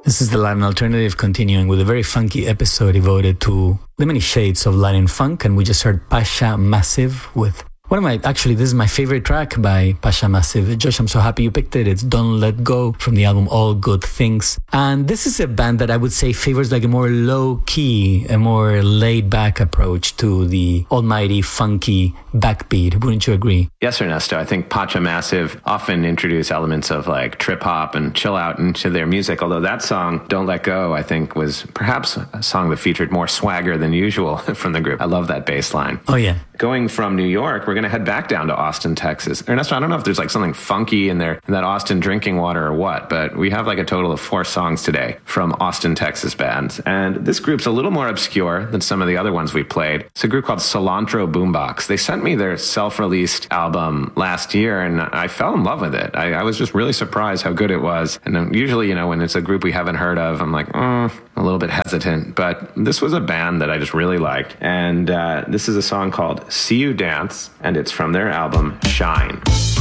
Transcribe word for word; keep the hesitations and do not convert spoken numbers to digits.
This is the Latin Alternative, continuing with a very funky episode devoted to the many shades of Latin funk, and we just heard Pasha Massive with one of my, actually, this is my favorite track by Pasha Massive. Josh, I'm so happy you picked it. It's Don't Let Go from the album All Good Things. And this is a band that I would say favors like a more low-key, a more laid-back approach to the almighty, funky backbeat. Wouldn't you agree? Yes, Ernesto. I think Pasha Massive often introduce elements of like trip-hop and chill-out into their music, although that song, Don't Let Go, I think was perhaps a song that featured more swagger than usual from the group. I love that bass line. Oh, yeah. Going from New York, we're going to head back down to Austin, Texas. Ernesto, I don't know if there's like something funky in there, in that Austin drinking water or what, but we have like a total of four songs today from Austin, Texas bands. And this group's a little more obscure than some of the other ones we played. It's a group called Cilantro Boombox. They sent me their self-released album last year, and I fell in love with it. I, I was just really surprised how good it was. And usually, you know, when it's a group we haven't heard of, I'm like, mm, a little bit hesitant. But this was a band that I just really liked. And uh, this is a song called See You Dance, and it's from their album Shine.